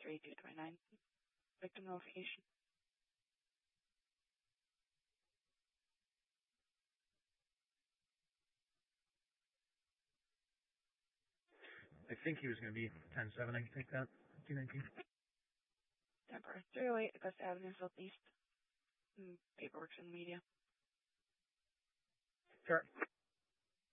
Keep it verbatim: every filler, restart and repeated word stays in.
three two twenty-nine. Victim notification. I think he was going to be ten seven. I can take that. two nineteen. Temper. three oh eight Augusta Avenue Southeast. Mm, paperwork's in the media. Sure.